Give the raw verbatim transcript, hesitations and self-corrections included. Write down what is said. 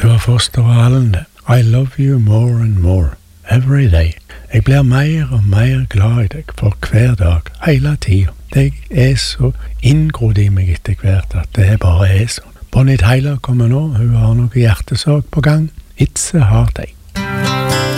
var Foster og Allen. I love you more and more, every day. Jeg blir mer og mer glad i deg for hver dag, hele tiden. Det er så inngrodd i meg etter hvert at det bare er sånn. Bonnie Tyler kommer nå, hun har noe hjertesorg på gang. It's a hard day.